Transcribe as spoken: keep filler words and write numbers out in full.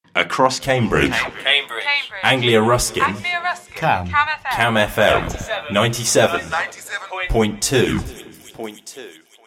Across Cambridge. Cambridge. Anglia Ruskin. Anglia Ruskin. Cam. Cam F M. Cam F M. ninety-seven point two. Point two.